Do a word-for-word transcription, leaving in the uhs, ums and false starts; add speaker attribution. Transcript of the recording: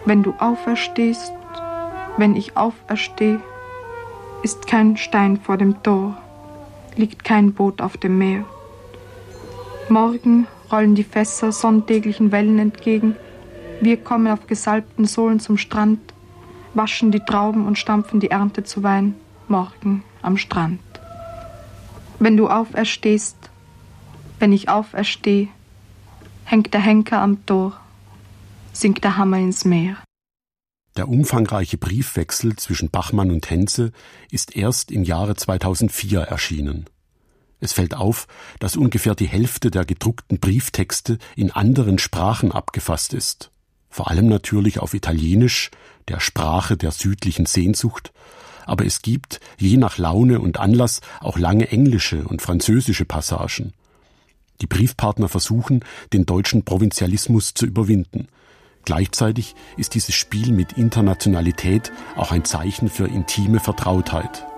Speaker 1: Wenn du auferstehst, wenn ich auferstehe, ist kein Stein vor dem Tor, liegt kein Boot auf dem Meer. Morgen rollen die Fässer sonntäglichen Wellen entgegen, wir kommen auf gesalbten Sohlen zum Strand, waschen die Trauben und stampfen die Ernte zu Wein, morgen am Strand. Wenn du auferstehst, wenn ich auferstehe, hängt der Henker am Tor, sinkt der Hammer ins Meer.
Speaker 2: Der umfangreiche Briefwechsel zwischen Bachmann und Henze ist erst im Jahre zweitausendvier erschienen. Es fällt auf, dass ungefähr die Hälfte der gedruckten Brieftexte in anderen Sprachen abgefasst ist. Vor allem natürlich auf Italienisch, der Sprache der südlichen Sehnsucht. Aber es gibt, je nach Laune und Anlass, auch lange englische und französische Passagen. Die Briefpartner versuchen, den deutschen Provinzialismus zu überwinden. Gleichzeitig ist dieses Spiel mit Internationalität auch ein Zeichen für intime Vertrautheit.